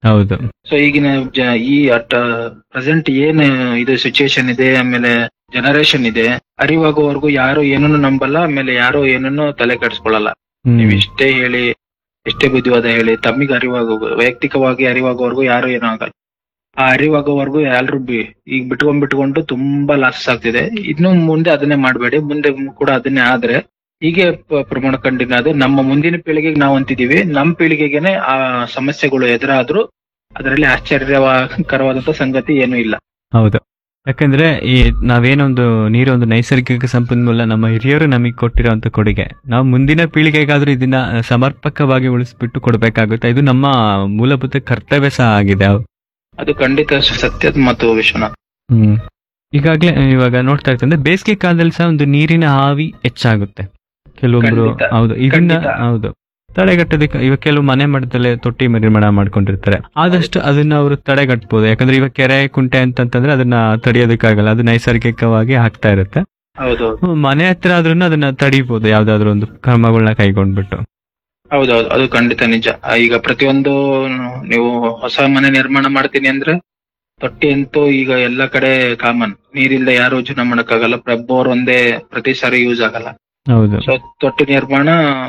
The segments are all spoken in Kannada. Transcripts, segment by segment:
ಹೌದು. ಸೊ ಈಗಿನ ಈ ಪ್ರೆಸೆಂಟ್ ಏನ್ ಇದು ಸಿಚುಯೇಷನ್ ಇದೆ, ಆಮೇಲೆ ಜನರೇಷನ್ ಇದೆ, ಅರಿವಾಗುವವರೆಗೂ ಯಾರು ಏನನ್ನು ನಂಬಲ್ಲ, ಆಮೇಲೆ ಯಾರು ಏನನ್ನು ತಲೆ ಕೆಡಿಸ್ಕೊಳ್ಳಲ್ಲ. ನೀವ್ ಎಷ್ಟೇ ಹೇಳಿ, ಎಷ್ಟೇ ಬುದ್ಧಿವಾದ ಹೇಳಿ, ತಮ್ಮಿಗೆ ವೈಯಕ್ತಿಕವಾಗಿ ಅರಿವಾಗುವವರೆಗೂ ಯಾರು ಏನೂ ಆಗಲ್ಲ. ಆ ಅರಿವಾಗುವವರೆಗೂ ಎಲ್ರು ಈಗ ಬಿಟ್ಕೊಂಡು ತುಂಬಾ ಲಾಸಸ್ ಆಗ್ತಿದೆ. ಇನ್ನು ಮುಂದೆ ಅದನ್ನೇ ಮಾಡಬೇಡಿ, ಮುಂದೆ ಕೂಡ ಅದನ್ನೇ ಆದ್ರೆ ಹೀಗೆ ಪ್ರಮಾಣ ಕಂಡಿನ ಅದೇ ನಮ್ಮ ಮುಂದಿನ ಪೀಳಿಗೆಗೆ ನಾವು ಅಂತಿದೀವಿ, ನಮ್ಮ ಪೀಳಿಗೆಗೆನೆ ಆ ಸಮಸ್ಯೆಗಳು ಎದುರಾದ್ರೂ ಅದರಲ್ಲಿ ಆಶ್ಚರ್ಯಕರವಾದಂತ ಸಂಗತಿ ಏನೂ ಇಲ್ಲ. ಹೌದು. ಯಾಕಂದ್ರೆ ಈ ನಾವೇನೊಂದು ನೀರು ಒಂದು ನೈಸರ್ಗಿಕ ಸಂಪನ್ಮೂಲ, ನಮ್ಮ ಹಿರಿಯರು ನಮಗೆ ಕೊಟ್ಟಿರೋಂಥ ಕೊಡುಗೆ, ನಾವು ಮುಂದಿನ ಪೀಳಿಗೆಗಾದ್ರೂ ಇದನ್ನ ಸಮರ್ಪಕವಾಗಿ ಉಳಿಸ್ಬಿಟ್ಟು ಕೊಡ್ಬೇಕಾಗುತ್ತೆ. ಇದು ನಮ್ಮ ಮೂಲಭೂತ ಕರ್ತವ್ಯ ಸಹ ಆಗಿದೆ. ಅದು ಖಂಡಿತ ಸತ್ಯದ ಮಾತು ವಿಶ್ವನಾಥ್. ಈಗಾಗ್ಲೇ ಇವಾಗ ನೋಡ್ತಾ ಇರ್ತಂದ್ರೆ ಬೇಸಿಗೆ ಕಾಲದಲ್ಲಿ ಸಹ ಒಂದು ನೀರಿನ ಹಾವಿ ಹೆಚ್ಚಾಗುತ್ತೆ ಕೆಲವೊಬ್ರು. ಹೌದು, ಇದನ್ನ ಹೌದು ತಡೆಗಟ್ಟೋದಕ್ಕೆ ಇವಾಗ ಕೆಲವು ಮನೆ ಮಟ್ಟದಲ್ಲೇ ತೊಟ್ಟಿ ನಿರ್ಮಾಣ ಮಾಡ್ಕೊಂಡಿರ್ತಾರೆ. ಆದಷ್ಟು ಅದನ್ನ ಅವರು ತಡೆಗಟ್ಬೋದು. ಯಾಕಂದ್ರೆ ಇವಾಗ ಕೆರೆ ಕುಂಟೆ ಅಂತಂದ್ರೆ ಅದನ್ನ ತಡೆಯೋದಕ್ಕಾಗಲ್ಲ, ಅದು ನೈಸರ್ಗಿಕವಾಗಿ ಆಗ್ತಾ ಇರುತ್ತೆ. ಮನೆ ಹತ್ರ ಆದ್ರೂ ಅದನ್ನ ತಡಿಬಹುದು, ಯಾವ್ದಾದ್ರು ಒಂದು ಕ್ರಮಗಳನ್ನ ಕೈಗೊಂಡ್ಬಿಟ್ಟು. ಹೌದೌದು, ಅದು ಖಂಡಿತ ನಿಜ. ಈಗ ಪ್ರತಿಯೊಂದು ನೀವು ಹೊಸ ಮನೆ ನಿರ್ಮಾಣ ಮಾಡ್ತೀನಿ ಅಂದ್ರೆ ತೊಟ್ಟಿ ಅಂತೂ ಈಗ ಎಲ್ಲ ಕಡೆ ಕಾಮನ್. ನೀರಿಲ್ಲ ಯಾರು ಜೀವನ ಮಾಡಕ್ಕಾಗಲ್ಲ, ಬೋರ್ ಒಂದೇ ಪ್ರತಿ ಸಾರಿ ಯೂಸ್ ಆಗಲ್ಲ. ಹೌದು. ಸೊ ತೊಟ್ಟಿ ನಿರ್ಮಾಣ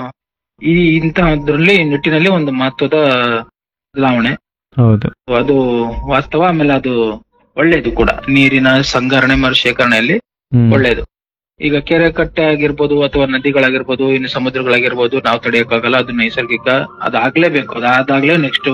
ಇಂತಹದ್ರಲ್ಲಿ ನಿಟ್ಟಿನಲ್ಲಿ ಒಂದು ಮಹತ್ವದ ಬದಲಾವಣೆ. ಹೌದು, ಅದು ವಾಸ್ತವ. ಆಮೇಲೆ ಅದು ಒಳ್ಳೇದು ಕೂಡ, ನೀರಿನ ಸಂಗ್ರಹಣೆ ಶೇಖರಣೆಯಲ್ಲಿ ಒಳ್ಳೇದು. ಈಗ ಕೆರೆ ಕಟ್ಟೆ ಆಗಿರ್ಬೋದು ಅಥವಾ ನದಿಗಳಾಗಿರ್ಬೋದು, ಇನ್ನು ಸಮುದ್ರಗಳಾಗಿರ್ಬೋದು, ನಾವು ತಡೆಯಕ್ಕಾಗಲ್ಲ, ಅದು ನೈಸರ್ಗಿಕ, ಅದಾಗ್ಲೇಬೇಕು. ಅದಾದಾಗ್ಲೇ ನೆಕ್ಸ್ಟ್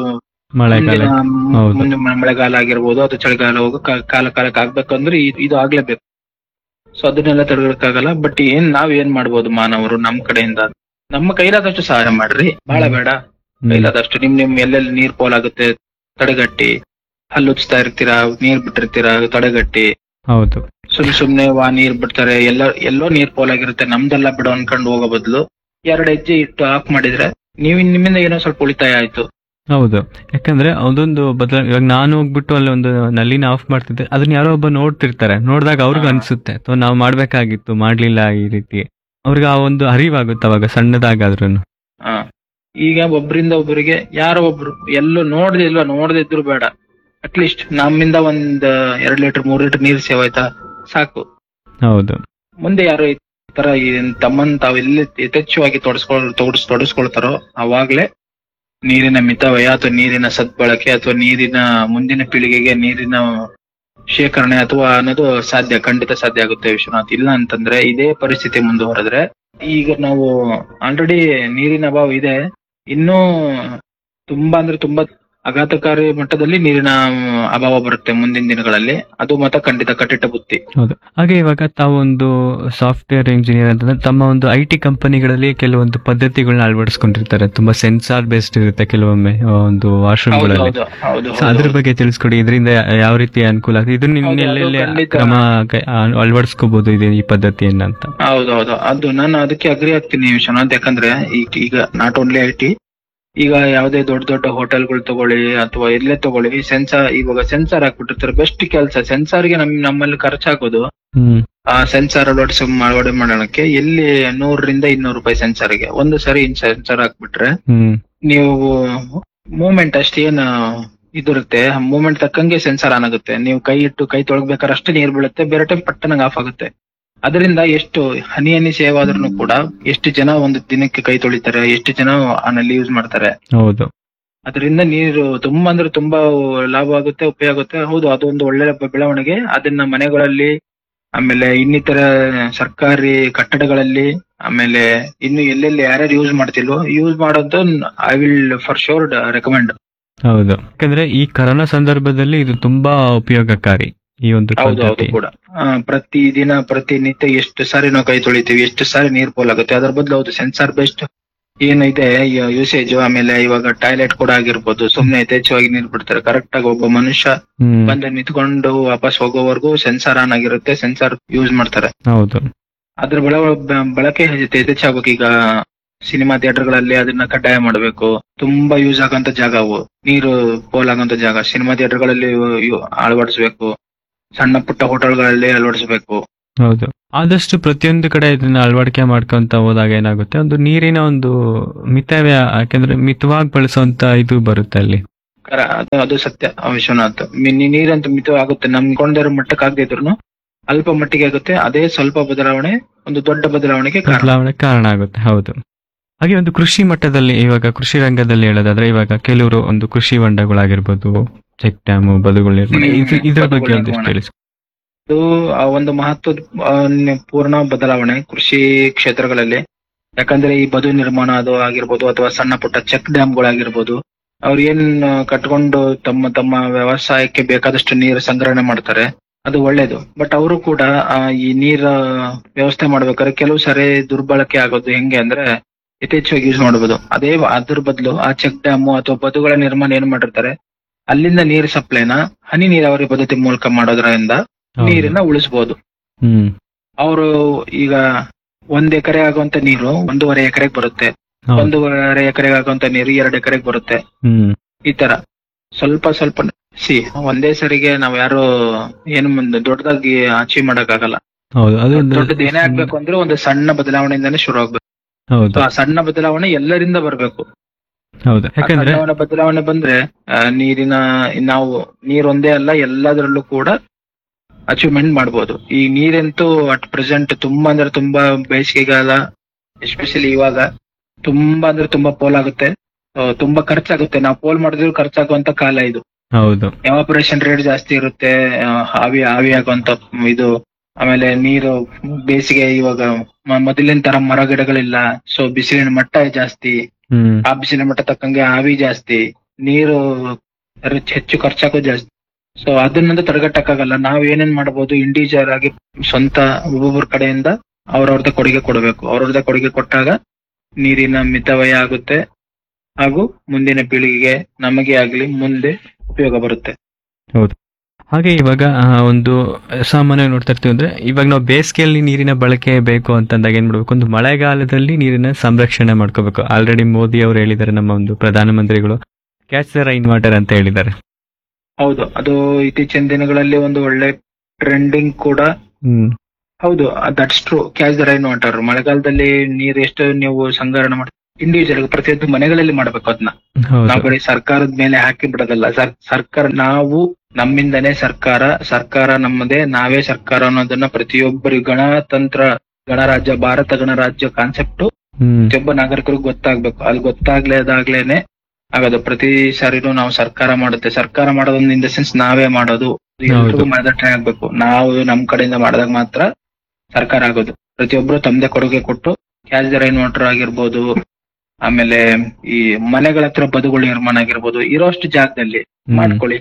ಮುಂದೆ ಮಳೆಗಾಲ ಆಗಿರ್ಬೋದು, ಅದು ಚಳಿಗಾಲ ಹೋಗೋ ಕಾಲಕ್ಕೆ ಆಗ್ಬೇಕಂದ್ರೆ ಇದು ಆಗ್ಲೇಬೇಕು. ಸೊ ಅದನ್ನೆಲ್ಲ ತಡೆಯಕ್ಕಾಗಲ್ಲ. ಬಟ್ ನಾವ್ ಏನ್ ಮಾಡ್ಬೋದು ಮಾನವರು ನಮ್ಮ ಕಡೆಯಿಂದ? ನಮ್ಮ ಕೈಲಾದಷ್ಟು ಸಹಾಯ ಮಾಡ್ರಿ, ಬಹಳ ಬೇಡ, ಕೈಲಾದಷ್ಟು. ನಿಮ್ ಎಲ್ಲೆಲ್ಲಿ ನೀರ್ ಪೋಲಾಗುತ್ತೆ ತಡೆಗಟ್ಟಿ, ಹಲ್ಲುಚ್ತಾ ಇರ್ತೀರಾ, ನೀರ್ ಬಿಟ್ಟಿರ್ತೀರಾ, ತಡೆಗಟ್ಟಿ. ಹೌದು. ಸುಮ್ನೆ ನೀರ್ ಬಿಡ್ತಾರೆ, ಎಲ್ಲೋ ನೀರ್ ಪೋಲಾಗಿರುತ್ತೆ, ನಮ್ದೆಲ್ಲ ಬಿಡು ಅನ್ಕೊಂಡು ಹೋಗೋ ಬದಲು 2 ಹೆಜ್ಜೆ ಇಟ್ಟು ಆಫ್ ಮಾಡಿದ್ರೆ ನಿಮ್ಮಿಂದ ಏನೋ ಸ್ವಲ್ಪ ಉಳಿತಾಯ ಆಯ್ತು. ಹೌದು. ಯಾಕಂದ್ರೆ ಅದೊಂದು ಇವಾಗ ನಾನು ಹೋಗ್ಬಿಟ್ಟು ಅಲ್ಲಿ ಒಂದು ನಲ್ಲಿನ ಆಫ್ ಮಾಡ್ತಿದ್ದೆ, ಅದನ್ನ ಯಾರೋ ಒಬ್ಬ ನೋಡ್ತಿರ್ತಾರೆ. ನೋಡಿದಾಗ ಅವ್ರಿಗೂ ಅನ್ಸುತ್ತೆ ನಾವ್ ಮಾಡ್ಬೇಕಾಗಿತ್ತು, ಮಾಡ್ಲಿಲ್ಲ, ಈ ರೀತಿ ಅವ್ರಿಗೆ ಆ ಒಂದು ಅರಿವಾಗುತ್ತೆ ಅವಾಗ ಸಣ್ಣದಾಗಾದ್ರೂ. ಈಗ ಒಬ್ರಿಂದ ಒಬ್ಬರಿಗೆ ಯಾರೋ ಒಬ್ರು ಎಲ್ಲೋ ನೋಡ್ದಿದ್ರು ಬೇಡ, ಅಟ್ಲೀಸ್ಟ್ ನಮ್ಮಿಂದ 2 ಲೀಟರ್ 3 ಲೀಟರ್ ನೀರ್ ಸೇವ್ ಆಯ್ತಾ ಸಾಕು. ಹೌದು. ಮುಂದೆ ಯಾರು ಈ ತರ ತಮ್ಮನ್ ತಾವೆಲ್ಲಿ ಯಥೇಚ್ಛವಾಗಿ ತೊಡಸ್ಕೊಳ್ತಾರೋ ಅವಾಗ್ಲೇ ನೀರಿನ ಮಿತವ್ಯಯ ಅಥವಾ ನೀರಿನ ಸದ್ಬಳಕೆ ಅಥವಾ ನೀರಿನ ಮುಂದಿನ ಪೀಳಿಗೆಗೆ ನೀರಿನ ಶೇಖರಣೆ ಅಥವಾ ಅನ್ನೋದು ಖಂಡಿತ ಸಾಧ್ಯ ಆಗುತ್ತೆ ವಿಶ್ವನಾಥ್. ಇಲ್ಲ ಅಂತಂದ್ರೆ ಇದೇ ಪರಿಸ್ಥಿತಿ ಮುಂದುವರೆದ್ರೆ, ಈಗ ನಾವು ಆಲ್ರೆಡಿ ನೀರಿನ ಅಭಾವ ಇದೆ, ಇನ್ನೂ ತುಂಬಾ ಆಘಾತಕಾರಿ ಮಟ್ಟದಲ್ಲಿ ನೀರಿನ ಅಭಾವ ಬರುತ್ತೆ ಮುಂದಿನ ದಿನಗಳಲ್ಲಿ. ಅದು ಮಾತ್ರ ಖಂಡಿತ ಕಟ್ಟಿಟ್ಟ ಬುತ್ತಿ. ಹೌದು. ಹಾಗೆ ಇವಾಗ ತಾವೊಂದು ಸಾಫ್ಟ್ವೇರ್ ಇಂಜಿನಿಯರ್ ಅಂತಂದ್ರೆ ತಮ್ಮ ಒಂದು IT ಕಂಪನಿಗಳಲ್ಲಿ ಕೆಲವೊಂದು ಪದ್ಧತಿಗಳನ್ನ ಅಳವಡಿಸ್ಕೊಂಡಿರ್ತಾರೆ. ತುಂಬಾ ಸೆನ್ಸಾರ್ ಬೇಸ್ಡ್ ಇರುತ್ತೆ ಕೆಲವೊಮ್ಮೆ ಒಂದು ವಾಶ್ರೂಮ್ಗಳಲ್ಲಿ. ಅದ್ರ ಬಗ್ಗೆ ತಿಳಿಸ್ಕೊಡಿ, ಇದರಿಂದ ಯಾವ ರೀತಿ ಅನುಕೂಲ ಆಗ್ತದೆ, ಇದನ್ನ ಕ್ರಮ ಅಳವಡಿಸ್ಕೋಬಹುದು ಈ ಪದ್ಧತಿಯನ್ನ ಅಂತ. ಹೌದೌದು, ಅದು ನಾನು ಅದಕ್ಕೆ ಅಗ್ರಿ ಆಗ್ತೀನಿ ವಿಶ್ವನಾಥ್. ಯಾಕಂದ್ರೆ ಈಗ ನಾಟ್ ಓನ್ಲಿ IT, ಈಗ ಯಾವುದೇ ದೊಡ್ಡ ಹೋಟೆಲ್ಗಳು ತಗೊಳ್ಳಿ ಅಥವಾ ಎಲ್ಲೇ ತಗೊಳ್ಳಿ, ಇವಾಗ ಸೆನ್ಸಾರ್ ಹಾಕ್ಬಿಟ್ಟಿರ್ತಾರೆ. ಬೆಸ್ಟ್ ಕೆಲಸ ಸೆನ್ಸಾರ್ಗೆ ನಮ್ಮಲ್ಲಿ ಖರ್ಚಾಗೋದು. ಆ ಸೆನ್ಸಾರ್ ಅಳವಡಿಕೆ ಮಾಡೋಣಕ್ಕೆ ಎಲ್ಲಿ 100 ರಿಂದ 200 ರೂಪಾಯಿ ಸೆನ್ಸಾರ್ಗೆ. ಒಂದು ಸರಿ ಸೆನ್ಸಾರ್ ಹಾಕ್ಬಿಟ್ರೆ ನೀವು ಮೂವ್ಮೆಂಟ್ ಅಷ್ಟೇನು ಇದಿರುತ್ತೆ, ಮೂವ್ಮೆಂಟ್ ತಕ್ಕಂಗೆ ಸೆನ್ಸಾರ್ ಆನ್ ಆಗುತ್ತೆ. ನೀವು ಕೈ ತೊಳಗ್ಬೇಕಾದ್ರೆ ಅಷ್ಟೇ ನೀರ್ ಬೀಳುತ್ತೆ, ಬೇರೆ ಟೈಮ್ ಪಟ್ಟನಂಗ್ ಆಫ್ ಆಗುತ್ತೆ. ಅದರಿಂದ ಎಷ್ಟು ಹನಿ ಸೇವ್ ಆದ್ರೂ ಕೂಡ ಎಷ್ಟು ಜನ ಒಂದು ದಿನಕ್ಕೆ ಕೈ ತೊಳಿತಾರೆ, ಎಷ್ಟು ಜನ ಆನಲ್ಲಿ ಯೂಸ್ ಮಾಡ್ತಾರೆ. ಹೌದು. ಅದರಿಂದ ನೀರು ತುಂಬಾ ಲಾಭ ಆಗುತ್ತೆ, ಉಪಯೋಗ ಆಗುತ್ತೆ. ಹೌದು, ಅದೊಂದು ಒಳ್ಳೆ ಬೆಳವಣಿಗೆ. ಅದನ್ನ ಮನೆಗಳಲ್ಲಿ, ಆಮೇಲೆ ಇನ್ನಿತರ ಸರ್ಕಾರಿ ಕಟ್ಟಡಗಳಲ್ಲಿ, ಆಮೇಲೆ ಇನ್ನು ಎಲ್ಲೆಲ್ಲಿ ಯಾರ್ಯಾರು ಯೂಸ್ ಮಾಡ್ತಿಲ್ವೋ ಯೂಸ್ ಮಾಡೋದು I will for sure recommend. ಹೌದು. ಯಾಕಂದ್ರೆ ಈ ಕೊರೋನಾ ಸಂದರ್ಭದಲ್ಲಿ ಇದು ತುಂಬಾ ಉಪಯೋಗಕಾರಿ ಈ ಒಂದು ಪದ್ಧತಿ ಕೂಡ. ಪ್ರತಿನಿತ್ಯ ಎಷ್ಟು ಸಾರಿ ನಾವು ಕೈ ತೊಳಿತೀವಿ, ಎಷ್ಟು ಸಾರಿ ನೀರ್ ಪೋಲಾಗುತ್ತೆ. ಅದ್ರ ಬದಲು ಹೌದು ಸೆನ್ಸಾರ್ ಬೆಸ್ಟ್ ಏನಿದೆ ಯೂಸೇಜ್. ಆಮೇಲೆ ಇವಾಗ ಟಾಯ್ಲೆಟ್ ಕೂಡ ಆಗಿರ್ಬೋದು, ಸುಮ್ನೆ ಯಥೇಚ್ಛವಾಗಿ ನೀರ್ ಬಿಡ್ತಾರೆ. ಕರೆಕ್ಟ್ ಆಗಿ ಒಬ್ಬ ಮನುಷ್ಯ ಬಂದು ನಿಂತ್ಕೊಂಡು ವಾಪಸ್ ಹೋಗೋವರೆಗೂ ಸೆನ್ಸಾರ್ ಆನ್ ಆಗಿರುತ್ತೆ, ಸೆನ್ಸಾರ್ ಯೂಸ್ ಮಾಡ್ತಾರೆ. ಹೌದು. ಅದ್ರ ಬಳಕೆ ಯಥೇಚ್ಛಾಗಬೇಕು. ಈಗ ಸಿನಿಮಾ ಥಿಯೇಟರ್ಗಳಲ್ಲಿ ಅದನ್ನ ಕಡ್ಡಾಯ ಮಾಡಬೇಕು. ತುಂಬಾ ಯೂಸ್ ಆಗಂತ ಜಾಗ ಅವು, ನೀರು ಪೋಲಾಗಂತ ಜಾಗ ಸಿನಿಮಾ ಥಿಯೇಟರ್ಗಳಲ್ಲಿ ಅಳವಡಿಸಬೇಕು, ಸಣ್ಣ ಪುಟ್ಟ ಹೋಟೆಲ್ಗಳಲ್ಲಿ ಅಳವಡಿಸಬೇಕು. ಹೌದು. ಆದಷ್ಟು ಪ್ರತಿಯೊಂದು ಕಡೆ ಇದನ್ನ ಅಳವಡಿಕೆ ಮಾಡ್ಕೊಂತ ಹೋದಾಗ ಏನಾಗುತ್ತೆ, ಒಂದು ನೀರಿನ ಒಂದು ಮಿತವ್ಯಯ, ಯಾಕಂದ್ರೆ ಮಿತವಾಗಿ ಬಳಸುವಂತ ಇದು ಬರುತ್ತೆ ಅಲ್ಲಿ. ಅದು ಸತ್ಯ ವಿಶ್ವನಾಥ್. ನೀರಂತೂ ಮಿತವಾಗುತ್ತೆ, ನಂಬ್ಕೊಂಡಿರೋ ಮಟ್ಟಕ್ಕೆ ಆಗದೆ ಇದ್ರು ಅಲ್ಪ ಮಟ್ಟಿಗೆ ಆಗುತ್ತೆ. ಅದೇ ಸ್ವಲ್ಪ ಬದಲಾವಣೆ ಒಂದು ದೊಡ್ಡ ಬದಲಾವಣೆಗೆ ಕಾರಣ ಆಗುತ್ತೆ. ಹೌದು. ಹಾಗೆ ಒಂದು ಕೃಷಿ ಮಟ್ಟದಲ್ಲಿ, ಇವಾಗ ಕೃಷಿ ರಂಗದಲ್ಲಿ ಹೇಳೋದಾದ್ರೆ, ಇವಾಗ ಕೆಲವರು ಒಂದು ಕೃಷಿ ಹೊಂಡಗಳಾಗಿರ್ಬೋದು, ಚೆಕ್ ಡ್ಯಾಮ್, ಬದುಗಳು ನಿರ್ಮಾಣ, ಇದ್ರ ಬಗ್ಗೆ ಒಂದಿಷ್ಟು ತಿಳಿಸಿ. ಇದು ಒಂದು ಮಹತ್ವದ ಪೂರ್ಣ ಬದಲಾವಣೆ ಕೃಷಿ ಕ್ಷೇತ್ರಗಳಲ್ಲಿ. ಯಾಕಂದ್ರೆ ಈ ಬದು ನಿರ್ಮಾಣ ಅದು ಆಗಿರ್ಬೋದು, ಅಥವಾ ಸಣ್ಣ ಪುಟ್ಟ ಚೆಕ್ ಡ್ಯಾಮ್ಗಳಾಗಿರ್ಬೋದು, ಅವ್ರು ಏನ್ ಕಟ್ಕೊಂಡು ತಮ್ಮ ತಮ್ಮ ವ್ಯವಸಾಯಕ್ಕೆ ಬೇಕಾದಷ್ಟು ನೀರು ಸಂಗ್ರಹಣೆ ಮಾಡ್ತಾರೆ, ಅದು ಒಳ್ಳೇದು. ಬಟ್ ಅವರು ಕೂಡ ಈ ನೀರ ವ್ಯವಸ್ಥೆ ಮಾಡ್ಬೇಕಾದ್ರೆ ಕೆಲವು ಸಾರಿ ದುರ್ಬಳಕೆ ಆಗೋದು ಹೆಂಗೆ ಅಂದ್ರೆ ಯಥೇಚ್ಛವಾಗಿ ಯೂಸ್ ಮಾಡಬಹುದು. ಅದ್ರ ಬದಲು ಆ ಚೆಕ್ ಡ್ಯಾಮ್ ಅಥವಾ ಬದುಗಳ ನಿರ್ಮಾಣ ಏನ್ ಮಾಡಿರ್ತಾರೆ, ಅಲ್ಲಿಂದ ನೀರು ಸಪ್ಲೈನ ಹನಿ ನೀರಾವರಿ ಪದ್ಧತಿ ಮೂಲಕ ಮಾಡೋದ್ರಿಂದ ನೀರನ್ನ ಉಳಿಸಬಹುದು. ಅವರು ಈಗ 1 ಎಕರೆ ಆಗುವಂತ ನೀರು 1.5 ಎಕರೆಗೆ ಬರುತ್ತೆ, 1.5 ಎಕರೆಗೆ ಆಗುವಂತ ನೀರು 2 ಎಕರೆಗೆ ಬರುತ್ತೆ. ಈ ತರ ಸ್ವಲ್ಪ ಸ್ವಲ್ಪ ಒಂದೇ ಸರಿಗೆ ನಾವ್ ಯಾರು ಏನು ದೊಡ್ಡದಾಗಿ ಅಚೀವ್ ಮಾಡಕ್ ಆಗಲ್ಲ. ದೊಡ್ಡದು ಏನೇ ಆಗ್ಬೇಕು ಅಂದ್ರೆ ಒಂದು ಸಣ್ಣ ಬದಲಾವಣೆಯಿಂದಾನೇ ಶುರು ಆಗ್ಬೇಕು. ಆ ಸಣ್ಣ ಬದಲಾವಣೆ ಎಲ್ಲರಿಂದ ಬರ್ಬೇಕು. ಬದಲಾವಣೆ ಬಂದ್ರೆ ನಾವು ನೀರೊಂದೇ ಅಲ್ಲ, ಎಲ್ಲದರಲ್ಲೂ ಕೂಡ ಅಚೀವ್ಮೆಂಟ್ ಮಾಡ್ಬೋದು. ಈ ನೀರಂತೂ ಅಟ್ ಪ್ರೆಸೆಂಟ್ ತುಂಬಾ ಅಂದ್ರೆ ತುಂಬಾ ಬೇಸಿಗೆಗಾಲ, ಎಸ್ಪೆಷಲಿ ಇವಾಗ ತುಂಬಾ ಅಂದ್ರೆ ತುಂಬಾ ಪೋಲಾಗುತ್ತೆ, ತುಂಬಾ ಖರ್ಚಾಗುತ್ತೆ. ನಾವು ಪೋಲ್ ಮಾಡಿದ್ರು ಖರ್ಚಾಗುವಂತ ಕಾಲ ಇದು. ಎವಾಪರೇಷನ್ ರೇಟ್ ಜಾಸ್ತಿ ಇರುತ್ತೆ, ಆವಿ ಆಗುವಂತ ಇದು. ಆಮೇಲೆ ನೀರು ಬೇಸಿಗೆ ಇವಾಗ ಮೊದಲಿನ ತರ ಮರ ಗಿಡಗಳಿಲ್ಲ, ಸೊ ಬಿಸಿಲಿನ ಮಟ್ಟ ಜಾಸ್ತಿ. ಆ ಬಿಸಿಲಿನ ಮಟ್ಟ ತಕ್ಕಂಗೆ ಆವಿ ಜಾಸ್ತಿ, ನೀರು ಹೆಚ್ಚು ಖರ್ಚಾಗೋದು ಜಾಸ್ತಿ. ಸೊ ಅದನ್ನಂತೂ ತಡೆಗಟ್ಟಕ್ಕಾಗಲ್ಲ. ನಾವ್ ಏನೇನ್ ಮಾಡಬಹುದು, ಇಂಡಿವಿಜುವಲ್ ಆಗಿ ಸ್ವಂತ ಒಬ್ಬೊಬ್ಬರ ಕಡೆಯಿಂದ ಅವ್ರವ್ರದ್ದೇ ಕೊಡುಗೆ ಕೊಡಬೇಕು. ಅವ್ರವ್ರದ್ದೇ ಕೊಡುಗೆ ಕೊಟ್ಟಾಗ ನೀರಿನ ಮಿತವ್ಯಯ ಆಗುತ್ತೆ, ಹಾಗೂ ಮುಂದಿನ ಪೀಳಿಗೆಗೆ ನಮಗೆ ಆಗ್ಲಿ ಮುಂದೆ ಉಪಯೋಗ ಬರುತ್ತೆ. ಹೌದು. ಹಾಗೆ ಇವಾಗ ಒಂದು ಸಾಮಾನ್ಯ ನೋಡ್ತಾ ಇರ್ತೀವಿ ಅಂದ್ರೆ, ಇವಾಗ ನಾವು ಬೇಸಿಗೆಯಲ್ಲಿ ನೀರಿನ ಬಳಕೆ ಬೇಕು ಅಂತಂದಾಗ ಏನ್ ಮಾಡ್ಬೇಕು, ಒಂದು ಮಳೆಗಾಲದಲ್ಲಿ ನೀರಿನ ಸಂರಕ್ಷಣೆ ಮಾಡ್ಕೋಬೇಕು. ಆಲ್ರೆಡಿ ಮೋದಿ ಅವರು ಹೇಳಿದ್ದಾರೆ, ನಮ್ಮ ಒಂದು ಪ್ರಧಾನಮಂತ್ರಿಗಳು ಕ್ಯಾಚ್ ದ ರೈನ್ ವಾಟರ್ ಅಂತ ಹೇಳಿದ್ದಾರೆ. ಹೌದು, ಅದು ಇತ್ತೀಚಿನ ದಿನಗಳಲ್ಲಿ ಒಂದು ಒಳ್ಳೆ ಟ್ರೆಂಡಿಂಗ್ ಕೂಡ. ಹೌದು, that's true. Catch the rain water ಮಳೆಗಾಲದಲ್ಲಿ ನೀರು ಎಷ್ಟು ನೀವು ಸಂಗ್ರಹಣೆ ಮಾಡಿ ಇಂಡಿವಿಜುವಲ್ ಪ್ರತಿಯೊಂದು ಮನೆಗಳಲ್ಲಿ ಮಾಡ್ಬೇಕು. ಅದನ್ನ ನಾವು ಬರೀ ಸರ್ಕಾರದ ಮೇಲೆ ಹಾಕಿ ಬಿಡೋದಲ್ಲ. ಸರ್ಕಾರ ನಾವು ನಮ್ಮಿಂದನೇ ಸರ್ಕಾರ ನಮ್ಮದೇ, ನಾವೇ ಸರ್ಕಾರ ಅನ್ನೋದನ್ನ ಪ್ರತಿಯೊಬ್ಬರು ಗಣರಾಜ್ಯ, ಭಾರತ ಗಣರಾಜ್ಯ ಕಾನ್ಸೆಪ್ಟ್ ಪ್ರತಿಯೊಬ್ಬ ನಾಗರಿಕರಿಗೂ ಗೊತ್ತಾಗ್ಬೇಕು. ಅದು ಗೊತ್ತಾಗ್ಲೇದಾಗ್ಲೇನೆ ಆಗೋದು. ಪ್ರತಿ ಸಾರಿನೂ ನಾವು ಸರ್ಕಾರ ಮಾಡೋದೊಂದು ಇನ್ ದ ಸೆನ್ಸ್ ನಾವೇ ಮಾಡೋದು, ಎಲ್ರಿಗೂ ಮಾದರಿ ಆಗ್ಬೇಕು. ನಾವು ನಮ್ ಕಡೆಯಿಂದ ಮಾಡಿದಾಗ ಮಾತ್ರ ಸರ್ಕಾರ ಆಗೋದು. ಪ್ರತಿಯೊಬ್ರು ತಮ್ಮದೇ ಕೊಡುಗೆ ಕೊಟ್ಟು ಕ್ಯಾಚ್ ದ ರೈನ್ ವಾಟರ್ ಆಗಿರ್ಬೋದು, ಆಮೇಲೆ ಈ ಮನೆಗಳ ಹತ್ರ ಬದುಗಳು ನಿರ್ಮಾಣ ಆಗಿರ್ಬೋದು, ಇರೋಷ್ಟು ಜಾಗದಲ್ಲಿ ಮಾಡ್ಕೊಳ್ಳಿ.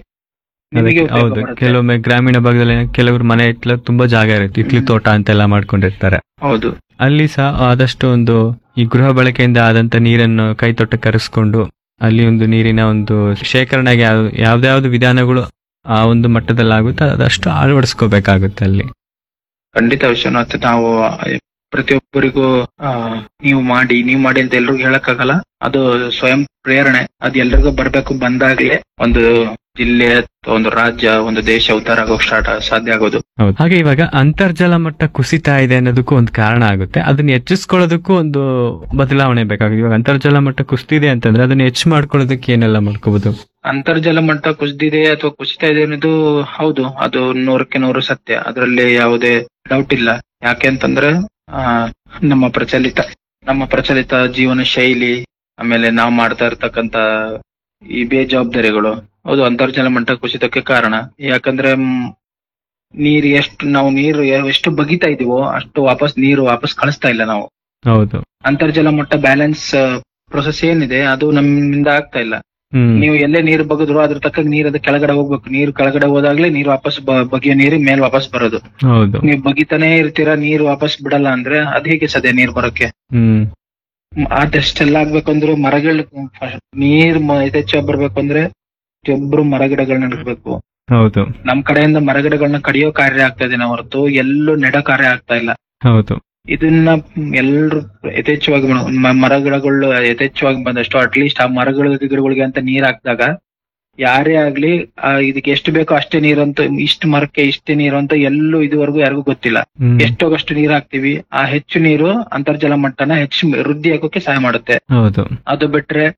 ಹೌದು, ಕೆಲವೊಮ್ಮೆ ಗ್ರಾಮೀಣ ಭಾಗದಲ್ಲಿ ಕೆಲವರು ಮನೆ ಇಟ್ಲ ತುಂಬಾ ಜಾಗ ಇರುತ್ತೆ, ಇಟ್ಲಿ ತೋಟ ಅಂತೆಲ್ಲ ಮಾಡ್ಕೊಂಡಿರ್ತಾರೆ. ಹೌದು, ಅಲ್ಲಿ ಸಹ ಆದಷ್ಟು ಒಂದು ಈ ಗೃಹ ಬಳಕೆಯಿಂದ ಆದಂತ ನೀರನ್ನು ಕೈ ತೊಟ್ಟ ಕರೆಸ್ಕೊಂಡು ಅಲ್ಲಿ ಒಂದು ನೀರಿನ ಒಂದು ಶೇಖರಣೆಗೆ ಯಾವ್ದಾವ್ದು ವಿಧಾನಗಳು ಆ ಒಂದು ಮಟ್ಟದಲ್ಲಿ ಆಗುತ್ತೆ ಅದಷ್ಟು ಅಳವಡಿಸ್ಕೋಬೇಕಾಗುತ್ತೆ ಅಲ್ಲಿ. ಖಂಡಿತ ವಿಶ್ವನಾಥ್, ನಾವು ಪ್ರತಿಯೊಬ್ಬರಿಗೂ ನೀವು ಮಾಡಿ ಅಂತ ಎಲ್ರಿಗೂ ಹೇಳಕ್ಕಾಗಲ್ಲ. ಅದು ಸ್ವಯಂ ಪ್ರೇರಣೆ, ಅದು ಎಲ್ರಿಗೂ ಬರ್ಬೇಕು. ಬಂದಾಗ್ಲೇ ಒಂದು ಜಿಲ್ಲೆ, ಒಂದು ರಾಜ್ಯ, ಒಂದು ದೇಶ ಉದ್ಧಾರ ಆಗೋಕ್ ಸಾಧ್ಯ ಆಗೋದು. ಹಾಗೆ ಇವಾಗ ಅಂತರ್ಜಲ ಮಟ್ಟ ಕುಸಿತಾ ಇದೆ ಅನ್ನೋದಕ್ಕೂ ಒಂದು ಕಾರಣ ಆಗುತ್ತೆ. ಅದನ್ನ ಹೆಚ್ಚಿಸ್ಕೊಳ್ಳೋದಕ್ಕೂ ಒಂದು ಬದಲಾವಣೆ ಬೇಕಾಗುತ್ತೆ. ಇವಾಗ ಅಂತರ್ಜಲ ಮಟ್ಟ ಕುಸಿದಿದೆ ಅಂತಂದ್ರೆ ಅದನ್ನ ಹೆಚ್ಚು ಮಾಡ್ಕೊಳ್ಳೋದಕ್ಕೆ ಏನೆಲ್ಲ ಮಾಡ್ಕೋಬಹುದು? ಅಂತರ್ಜಲ ಮಟ್ಟ ಕುಸಿದಿದೆ ಅಥವಾ ಕುಸಿತಾ ಇದೆ ಅನ್ನೋದು ಹೌದು, ಅದು 100ಕ್ಕೆ 100 ಸತ್ಯ. ಅದರಲ್ಲಿ ಯಾವುದೇ ಡೌಟ್ ಇಲ್ಲ. ಯಾಕೆ ಅಂತಂದ್ರೆ ನಮ್ಮ ಪ್ರಚಲಿತ ಜೀವನ ಶೈಲಿ, ಆಮೇಲೆ ನಾವು ಮಾಡ್ತಾ ಇರ್ತಕ್ಕಂತ ಈ ಬೇಜವಾಬ್ದಾರಿಗಳು, ಹೌದು ಅಂತರ್ಜಲ ಮಟ್ಟ ಕುಸಿತಕ್ಕೆ ಕಾರಣ. ಯಾಕಂದ್ರೆ ನೀರು ಎಷ್ಟು ಬಗಿತಾ ಇದೀವೋ ಅಷ್ಟು ನೀರು ವಾಪಸ್ ಕಳಿಸ್ತಾ ಇಲ್ಲ ನಾವು. ಹೌದು, ಅಂತರ್ಜಲ ಮಟ್ಟ ಬ್ಯಾಲೆನ್ಸ್ ಪ್ರೊಸೆಸ್ ಏನಿದೆ ಅದು ನಮ್ಮಿಂದ ಆಗ್ತಾ ಇಲ್ಲ. ನೀವು ಎಲ್ಲೇ ನೀರು ಬಗದ್ರು ಅದ್ರ ತಕ್ಕ ನೀರ್ ಅದು ಕೆಳಗಡೆ ಹೋಗ್ಬೇಕು. ನೀರು ಕೆಳಗಡೆ ಹೋದಾಗ್ಲೇ ನೀರು ವಾಪಸ್ ಬಗೆಯ ನೀರು ಮೇಲೆ ವಾಪಸ್ ಬರೋದು. ನೀವು ಬಗಿತಾನೆ ಇರ್ತೀರಾ, ನೀರು ವಾಪಸ್ ಬಿಡಲ್ಲ ಅಂದ್ರೆ ಅದ್ ಹೇಗೆ ಸದ್ಯ ನೀರ್ ಬರೋಕೆ? ಅದೆಷ್ಟೆಲ್ಲ ಆಗ್ಬೇಕಂದ್ರೆ ನೀರ್ ಯಥೇಚ್ಛ ಬರ್ಬೇಕು ಅಂದ್ರೆ ಪ್ರತಿಯೊಬ್ರು ಮರಗಿಡಗಳನ್ನ ನೆಡ್ಬೇಕು. ಹೌದು, ನಮ್ ಕಡೆಯಿಂದ ಮರಗಿಡಗಳನ್ನ ಕಡಿಯೋ ಕಾರ್ಯ ಆಗ್ತಾ ಇದೆ ಹೊರತು ಎಲ್ಲೂ ನೆಡೋ ಕಾರ್ಯ ಆಗ್ತಾ ಇಲ್ಲ. ಹೌದು, ಇದನ್ನ ಎಲ್ರು ಯಥೇಚ್ಛವಾಗಿ ಮರಗಿಡಗಳು ಯಥೇಚ್ಛವಾಗಿ ಬಂದಷ್ಟು ಅಟ್ಲೀಸ್ಟ್ ಆ ಗಿಡಗಳಿಗೆ ಅಂತ ನೀರ್ ಹಾಕಿದಾಗ ಯಾರೇ ಆಗ್ಲಿ ಇದಕ್ಕೆ ಎಷ್ಟು ಬೇಕೋ ಅಷ್ಟೇ ನೀರಂತ, ಇಷ್ಟು ಮರಕ್ಕೆ ಇಷ್ಟೇ ನೀರು ಅಂತ ಎಲ್ಲೂ ಇದುವರೆಗೂ ಯಾರಿಗೂ ಗೊತ್ತಿಲ್ಲ. ಎಷ್ಟೋಗಷ್ಟು ನೀರ್ ಹಾಕ್ತಿವಿ, ಆ ಹೆಚ್ಚು ನೀರು ಅಂತರ್ಜಲ ಮಟ್ಟನ ಹೆಚ್ಚು ವೃದ್ಧಿ ಆಗೋಕೆ ಸಹಾಯ ಮಾಡುತ್ತೆ. ಅದು ಬಿಟ್ರೆ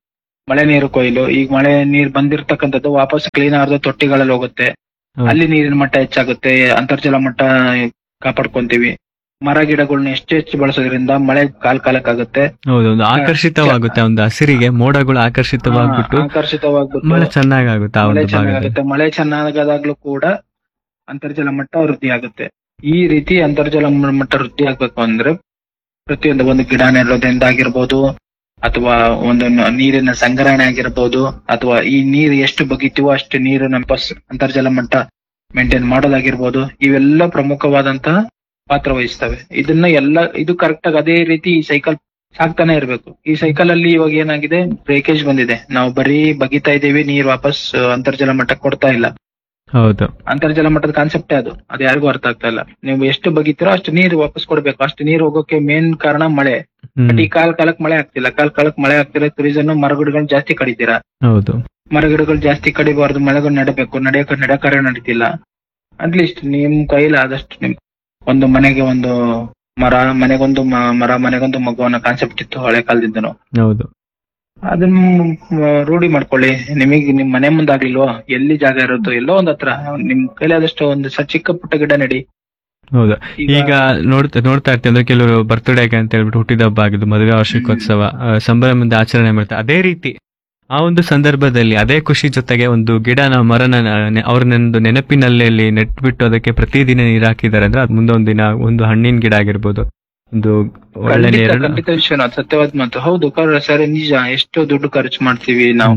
ಮಳೆ ನೀರು ಕೊಯ್ಲು. ಈಗ ಮಳೆ ನೀರ್ ಬಂದಿರ್ತಕ್ಕಂಥದ್ದು ವಾಪಸ್ ಕ್ಲೀನ್ ಆದ ತೊಟ್ಟಿಗಳಲ್ಲಿ ಹೋಗುತ್ತೆ. ಹೌದು. ಅಲ್ಲಿ ನೀರಿನ ಮಟ್ಟ ಹೆಚ್ಚಾಗುತ್ತೆ, ಅಂತರ್ಜಲ ಮಟ್ಟ ಕಾಪಾಡ್ಕೊಂತೀವಿ. ಮರ ಗಿಡಗಳನ್ನ ಹೆಚ್ಚು ಬಳಸೋದ್ರಿಂದ ಮಳೆ ಕಾಲಕ್ಕಾಗುತ್ತೆ. ಹೌದು, ಒಂದು ಆಕರ್ಷಿತವಾಗುತ್ತೆ, ಒಂದು ಹಸಿರಿಗೆ ಮೋಡಗಳು ಆಕರ್ಷಿತವಾಗ್ಬಿಟ್ಟು ಆಕರ್ಷಿತವಾಗ್ಬಿಟ್ಟು ಮಳೆ ಚೆನ್ನಾಗಾಗುತ್ತೆ ಆ ಮಳೆ ಒಂದು ಭಾಗದಲ್ಲಿ. ಚೆನ್ನಾಗುತ್ತೆ. ಮಳೆ ಚೆನ್ನಾಗಾದಾಗ್ಲೂ ಕೂಡ ಅಂತರ್ಜಲ ಮಟ್ಟ ವೃದ್ಧಿ ಆಗುತ್ತೆ. ಈ ರೀತಿ ಅಂತರ್ಜಲ ಮಟ್ಟ ವೃದ್ಧಿ ಆಗ್ಬೇಕು ಅಂದ್ರೆ ಪ್ರತಿಯೊಂದು ಒಂದು ಗಿಡ ನೆಡೋದ್ರಿಂದ ಆಗಿರ್ಬೋದು, ಅಥವಾ ಒಂದು ನೀರಿನ ಸಂಗ್ರಹಣೆ ಆಗಿರ್ಬೋದು, ಅಥವಾ ಈ ನೀರು ಎಷ್ಟು ಬಗೀತೀವೋ ಅಷ್ಟು ನೀರು ನಮ್ಮ ಅಂತರ್ಜಲ ಮಟ್ಟ ಮೇಂಟೈನ್ ಮಾಡೋದಾಗಿರ್ಬೋದು, ಇವೆಲ್ಲ ಪ್ರಮುಖವಾದಂತಹ ಪಾತ್ರ ವಹಿಸ್ತವೆ. ಇದು ಕರೆಕ್ಟ್ ಆಗಿ ಅದೇ ರೀತಿ ಈ ಸೈಕಲ್ ಸಾಕ್ತಾನೆ ಇರ್ಬೇಕು. ಈ ಸೈಕಲ್ ಅಲ್ಲಿ ಇವಾಗ ಏನಾಗಿದೆ, ಬ್ರೇಕೇಜ್ ಬಂದಿದೆ. ನಾವು ಬರೀ ಬಗಿತಾ ಇದೀವಿ, ನೀರ್ ವಾಪಸ್ ಅಂತರ್ಜಲ ಮಟ್ಟಕ್ಕೆ ಕೊಡ್ತಾ ಇಲ್ಲ. ಹೌದು, ಅಂತರ್ಜಲ ಮಟ್ಟದ ಕಾನ್ಸೆಪ್ಟೇ ಅದು ಯಾರಿಗೂ ಅರ್ಥ ಆಗ್ತಾ ಇಲ್ಲ. ನೀವು ಎಷ್ಟು ಬಗಿತೀರೋ ಅಷ್ಟು ನೀರು ವಾಪಸ್ ಕೊಡ್ಬೇಕು. ಅಷ್ಟು ನೀರು ಹೋಗೋಕೆ ಮೇನ್ ಕಾರಣ ಮಳೆ. ಬಟ್ ಈ ಕಾಲಕ್ಕೆ ಮಳೆ ಆಗ್ತಿಲ್ಲ. ಕಾಲಕ್ಕೆ ಮಳೆ ಆಗ್ತಿಲ್ಲ ರೀಸನ್ ಮರಗಿಡಗಳನ್ನ ಜಾಸ್ತಿ ಕಡಿತೀರಾ. ಹೌದು, ಮರಗಿಡಗಳು ಜಾಸ್ತಿ ಕಡಿಬಾರ್ದು, ಮಳೆಗಳು ನೆಡಬೇಕು. ನಡೆಕಾರ್ಯ ನಡೀತಿಲ್ಲ. ಅಟ್ಲೀಸ್ಟ್ ನಿಮ್ ಕೈಲಿ ಆದಷ್ಟು ನಿಮ್ ಒಂದು ಮನೆಗೆ ಒಂದು ಮರ, ಮನೆಗೊಂದು ಮರ, ಮನೆಗೊಂದು ಮಗು ಅನ್ನೋ ಕಾನ್ಸೆಪ್ಟ್ ಇತ್ತು ಹಳೆ ಕಾಲದಿಂದನು. ಹೌದು, ಅದನ್ನ ರೂಢಿ ಮಾಡ್ಕೊಳ್ಳಿ. ನಿಮ್ ಮನೆ ಮುಂದಾಗ್ಲಿಲ್ವೋ, ಎಲ್ಲಿ ಜಾಗ ಇರುತ್ತೋ ಎಲ್ಲೋ ಒಂದ್ ಹತ್ರ ನಿಮ್ ಕೈಲಿ ಆದಷ್ಟು ಒಂದು ಚಿಕ್ಕ ಪುಟ್ಟ ಗಿಡ ನೆಡಿ. ಹೌದು. ಈಗ ನೋಡ್ತಾ ಇರ್ತೀವಿ ಅಂದ್ರೆ ಕೆಲವರು ಬರ್ತ್ಡೇಗೆ ಅಂತ ಹೇಳ್ಬಿಟ್ಟು ಹುಟ್ಟಿದ ಹಬ್ಬ ಆಗಿದ್ದು, ಮದುವೆ ವಾರ್ಷಿಕೋತ್ಸವ ಸಂಭ್ರಮದಿಂದ ಆಚರಣೆ ಮಾಡ್ತಾರೆ. ಅದೇ ರೀತಿ ಆ ಒಂದು ಸಂದರ್ಭದಲ್ಲಿ ಅದೇ ಖುಷಿ ಜೊತೆಗೆ ಒಂದು ಗಿಡನ ಮರನ ಅವ್ರನ್ನೊಂದು ನೆನಪಿನಲ್ಲಿ ನೆಟ್ಬಿಟ್ಟು ಅದಕ್ಕೆ ಪ್ರತಿದಿನ ನೀರ್ ಹಾಕಿದ್ದಾರೆ ಅಂದ್ರೆ ಅದು ಮುಂದೆ ಒಂದಿನ ಒಂದು ಹಣ್ಣಿನ ಗಿಡ ಆಗಿರ್ಬೋದು, ಒಂದು ಒಳ್ಳೆ ಖಂಡಿತ ವಿಶ್ವನಾಥ್, ಸತ್ಯವಾದ ಮಾತು. ಹೌದು ಸರಿ, ನಿಜ. ಎಷ್ಟು ದುಡ್ಡು ಖರ್ಚು ಮಾಡ್ತೀವಿ ನಾವು.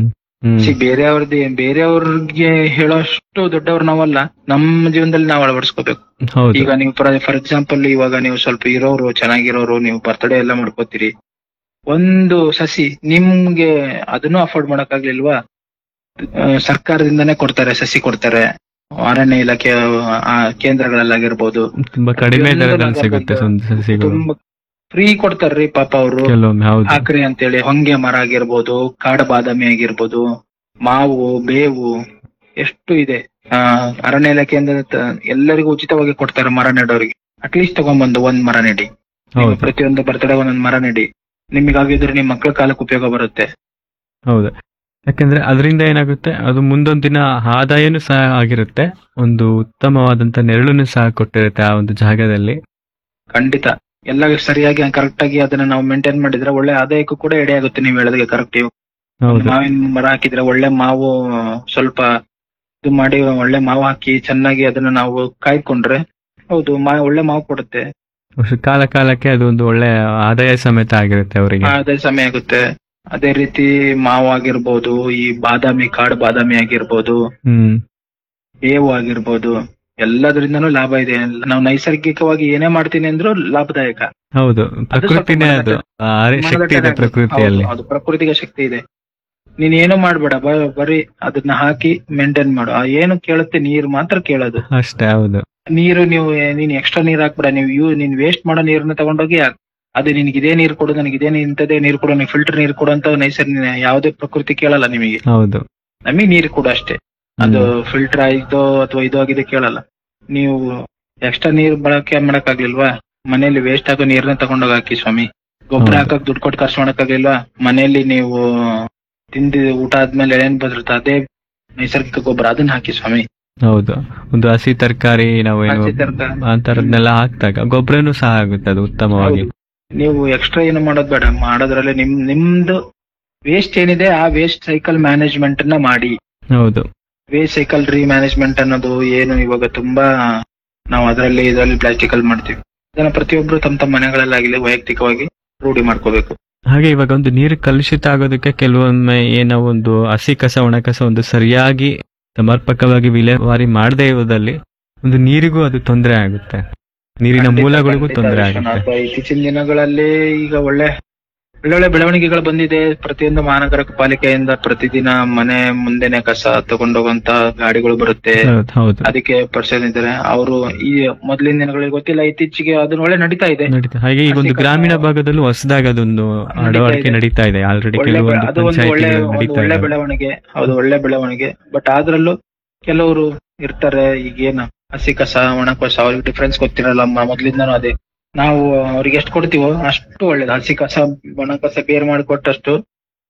ಬೇರೆಯವ್ರಿಗೆ ಹೇಳೋಷ್ಟು ದೊಡ್ಡವ್ರು ನಾವಲ್ಲ. ನಮ್ಮ ಜೀವನದಲ್ಲಿ ನಾವು ಅಳವಡಿಸ್ಕೋಬೇಕು. ಈಗ ನೀವು ಫಾರ್ ಎಕ್ಸಾಂಪಲ್, ಇವಾಗ ನೀವು ಸ್ವಲ್ಪ ಇರೋರು, ಚೆನ್ನಾಗಿರೋರು, ನೀವು ಬರ್ತ್ಡೇ ಎಲ್ಲ ಮಾಡ್ಕೋತೀರಿ. ಒಂದು ಸಸಿ ನಿಮ್ಗೆ ಅದನ್ನು ಅಫೋರ್ಡ್ ಮಾಡಕ್ ಆಗ್ಲಿಲ್ವಾ, ಸರ್ಕಾರದಿಂದಾನೇ ಕೊಡ್ತಾರೆ, ಸಸಿ ಕೊಡ್ತಾರೆ. ಅರಣ್ಯ ಇಲಾಖೆ ಕೇಂದ್ರಗಳಲ್ಲಾಗಿರ್ಬೋದು, ತುಂಬಾ ಕಡಿಮೆ ದರದಲ್ಲಿ ಸಿಗುತ್ತೆ. ತುಂಬಾ ಫ್ರೀ ಕೊಡ್ತಾರ್ರಿ ಪಾಪ ಅವರು. ಹಾಕ್ರಿ ಅಂತೇಳಿ ಹೊಂಗೆ ಮರ ಆಗಿರ್ಬೋದು, ಕಾಡು ಬಾದಾಮಿ ಆಗಿರ್ಬೋದು, ಮಾವು, ಬೇವು, ಎಷ್ಟು ಇದೆ. ಅರಣ್ಯ ಇಲಾಖೆಯಿಂದ ಎಲ್ಲರಿಗೂ ಉಚಿತವಾಗಿ ಕೊಡ್ತಾರೆ ಮರ ನೆಡೋರಿಗೆ. ಅಟ್ಲೀಸ್ಟ್ ತಗೊಂಡ್ಬಂದು ಒಂದ್ ಮರ ನೆಡಿ. ಪ್ರತಿಯೊಂದು ಬರ್ತಡೇ ಒಂದೊಂದ್ ಮರ ನೆಡಿ. ನಿಮಗಾಗಿದ್ರೆ ನಿಮ್ ಮಕ್ಕಳ ಕಾಲಕ್ಕೆ ಉಪಯೋಗ ಬರುತ್ತೆ. ಹೌದು, ಯಾಕಂದ್ರೆ ಅದರಿಂದ ಏನಾಗುತ್ತೆ, ಅದು ಮುಂದೊಂದ್ ದಿನ ಆದಾಯನೂ ಸಹ ಆಗಿರುತ್ತೆ, ಒಂದು ಉತ್ತಮವಾದಂತ ನೆರಳನ್ನು ಸಹ ಕೊಟ್ಟಿರುತ್ತೆ ಆ ಒಂದು ಜಾಗದಲ್ಲಿ. ಖಂಡಿತ ಎಲ್ಲ ಸರಿಯಾಗಿ ಕರೆಕ್ಟ್ ಆಗಿ ಅದನ್ನ ನಾವು ಮೇಂಟೈನ್ ಮಾಡಿದ್ರೆ ಒಳ್ಳೆ ಆದಾಯಕ್ಕೂ ಕೂಡ ಎಡೆ ಆಗುತ್ತೆ. ನೀವು ಹೇಳೋದಕ್ಕೆ ಕರೆಕ್ಟ್. ಮಾವಿನ ಮರ ಹಾಕಿದ್ರೆ ಒಳ್ಳೆ ಮಾವು, ಸ್ವಲ್ಪ ಇದು ಮಾಡಿ ಒಳ್ಳೆ ಮಾವು ಹಾಕಿ ಚೆನ್ನಾಗಿ ಅದನ್ನ ನಾವು ಕಾಯ್ಕೊಂಡ್ರೆ ಹೌದು ಒಳ್ಳೆ ಮಾವು ಕೊಡುತ್ತೆ. ಕಾಲಕ್ಕೆ ಅದು ಒಂದು ಒಳ್ಳೆ ಆದಾಯ ಸಮೇತ ಆಗಿರುತ್ತೆ ಅವರಿಗೆ. ಆದಾಯ ಸಮಯ ಆಗುತ್ತೆ. ಅದೇ ರೀತಿ ಮಾವು ಆಗಿರ್ಬೋದು, ಈ ಬಾದಾಮಿ, ಕಾಡು ಬಾದಾಮಿ ಆಗಿರ್ಬೋದು, ಬೇವು ಆಗಿರ್ಬೋದು, ಎಲ್ಲದರಿಂದನೂ ಲಾಭ ಇದೆ. ನಾವು ನೈಸರ್ಗಿಕವಾಗಿ ಏನೇ ಮಾಡ್ತೀನಿ ಅಂದ್ರೂ ಲಾಭದಾಯಕ. ಹೌದು, ಪ್ರಕೃತಿನೇ ಅದು ಶಕ್ತಿ ಇದೆ ಪ್ರಕೃತಿಯಲ್ಲಿ. ಅದು ಪ್ರಕೃತಿಗೆ ಶಕ್ತಿ ಇದೆ. ನೀನ್ ಏನು ಮಾಡ್ಬೇಡ, ಬರೀ ಅದನ್ನ ಹಾಕಿ ಮೇಂಟೈನ್ ಮಾಡು. ಏನು ಕೇಳುತ್ತೆ, ನೀರ್ ಮಾತ್ರ ಕೇಳೋದು ಅಷ್ಟೇ. ಹೌದು, ನೀರು ನೀನ್ ಎಕ್ಸ್ಟ್ರಾ ನೀರ್ ಹಾಕ್ಬೇಡ. ನೀನ್ ವೇಸ್ಟ್ ಮಾಡೋ ನೀರನ್ನ ತಗೊಂಡೋಗಿ ಅದು ನಿನ್ಗೆ ಇದೇ ನೀರ್ ಕೊಡು, ನನಗೆ ಇದೇ ಇಂಥದೇ ನೀರ್ ಕೊಡು, ನೀವು ಫಿಲ್ಟರ್ ನೀರ್ ಕೊಡು ಅಂತ ನೈಸರ್ಗಿಕ ಯಾವುದೇ ಪ್ರಕೃತಿ ಕೇಳಲ್ಲ ನಿಮಗೆ. ಹೌದು, ನಮಗ್ ನೀರ್ ಕೊಡು ಅಷ್ಟೇ. ಅದು ಫಿಲ್ಟರ್ ಆಯ್ತೋ ಅಥವಾ ಇದು ಆಗಿದೆ ಕೇಳಲ್ಲ. ನೀವು ಎಕ್ಸ್ಟ್ರಾ ನೀರ್ ಬಳಕೆ ಮಾಡಕ್ ಆಗ್ಲಿಲ್ವಾ, ಮನೇಲಿ ವೇಸ್ಟ್ ಆಗೋ ನೀರ್ನ ತಗೊಂಡೋಗಿ ಹಾಕಿ ಸ್ವಾಮಿ. ಗೊಬ್ಬರ ಹಾಕಕ್ ದುಡ್ಡು ಕೊಟ್ಟು ಖರ್ಚು ಮಾಡಕ್ ಆಗ್ಲಿಲ್ವಾ, ಮನೇಲಿ ನೀವು ತಿಂದಿ ಊಟ ಆದ್ಮೇಲೆ ಏನ್ ಬದಿರುತ್ತೆ ಅದೇ ನೈಸರ್ಗಿಕ ಗೊಬ್ಬರ, ಅದನ್ನ ಹಾಕಿ ಸ್ವಾಮಿ. ಹೌದು, ಒಂದು ಹಸಿ ತರಕಾರಿ ನಾವೇನು ಅಂತರದ್ನೆಲ್ಲ ಹಾಕ್ದಾಗ ಗೊಬ್ಬರನು ಸಹ ಆಗುತ್ತೆ, ಅದು ಉತ್ತಮವಾಗಿ. ನೀವು ಎಕ್ಸ್ಟ್ರಾ ಏನು ಮಾಡೋದ್ ಬೇಡ. ಮಾಡೋದ್ರಲ್ಲಿ ನಿಮ್ದು ವೇಸ್ಟ್ ಏನಿದೆ ಆ ವೇಸ್ಟ್ ಸೈಕಲ್ ಮ್ಯಾನೇಜ್ಮೆಂಟ್ ಅನ್ನ ಮಾಡಿ. ಹೌದು, ವೇಸ್ಟ್ ಸೈಕಲ್ ಮ್ಯಾನೇಜ್ಮೆಂಟ್ ಅನ್ನೋದು ಏನು ಇವಾಗ ತುಂಬಾ ನಾವು ಇದರಲ್ಲಿ ಪ್ಲಾಸ್ಟಿಕ್ ಅಲ್ಲಿ ಮಾಡ್ತೀವಿ. ಅದನ್ನ ಪ್ರತಿಯೊಬ್ರು ತಮ್ಮ ಮನೆಗಳಲ್ಲಾಗಲಿ ವೈಯಕ್ತಿಕವಾಗಿ ರೂಢಿ ಮಾಡ್ಕೋಬೇಕು. ಹಾಗೆ ಇವಾಗ ಒಂದು ನೀರು ಕಲುಷಿತ ಆಗೋದಕ್ಕೆ ಕೆಲವೊಮ್ಮೆ ಏನೋ ಒಂದು ಹಸಿ ಕಸ, ಒಣ ಕಸ ಒಂದು ಸರಿಯಾಗಿ ಸಮರ್ಪಕವಾಗಿ ವಿಲೇವಾರಿ ಮಾಡದೇ ಇರೋದಲ್ಲಿ ಒಂದು ನೀರಿಗೂ ಅದು ತೊಂದರೆ ಆಗುತ್ತೆ, ನೀರಿನ ಮೂಲಗಳಿಗೂ ತೊಂದರೆ ಆಗುತ್ತೆ. ಇತ್ತೀಚಿನ ದಿನಗಳಲ್ಲಿ ಈಗ ಒಳ್ಳೊಳ್ಳೆ ಬೆಳವಣಿಗೆಗಳು ಬಂದಿದೆ. ಪ್ರತಿಯೊಂದು ಮಹಾನಗರ ಪಾಲಿಕೆಯಿಂದ ಪ್ರತಿದಿನ ಮನೆ ಮುಂದೆನೆ ಕಸ ತಗೊಂಡೋಗಂತ ಗಾಡಿಗಳು ಬರುತ್ತೆ. ಅದಕ್ಕೆ ಪರ್ಸನ್ ಇದ್ದಾರೆ ಅವರು. ಈ ಮೊದಲಿನ ದಿನಗಳಿಗೆ ಗೊತ್ತಿಲ್ಲ, ಇತ್ತೀಚೆಗೆ ಅದನ್ನ ಒಳ್ಳೆ ನಡೀತಾ ಇದೆ. ಹಾಗೆ ಈಗ ಒಂದು ಗ್ರಾಮೀಣ ಭಾಗದಲ್ಲೂ ಹೊಸದಾಗಿ ಅದೊಂದು ಅಳವಡಿಕೆ ನಡೀತಾ ಇದೆ ಆಲ್ರೆಡಿ. ಅದು ಒಂದು ಒಳ್ಳೆ ಬೆಳವಣಿಗೆ. ಹೌದು, ಒಳ್ಳೆ ಬೆಳವಣಿಗೆ. ಬಟ್ ಅದ್ರಲ್ಲೂ ಕೆಲವರು ಇರ್ತಾರೆ, ಈಗೇನು ಹಸಿ ಕಸ, ಒಣ ಕಸ, ಅವ್ರಿಗೆ ಡಿಫ್ರೆನ್ಸ್ ಗೊತ್ತಿರಲ್ಲ. ಮೊದ್ಲಿಂದಾನು ಅದೇ ನಾವು ಅವ್ರಿಗೆ ಎಷ್ಟು ಕೊಡ್ತೀವೋ ಅಷ್ಟು ಒಳ್ಳೇದು. ಹಸಿ ಕಸ, ಒಣ ಕಸ ಬೇರೆ ಮಾಡಿಕೊಟ್ಟಷ್ಟು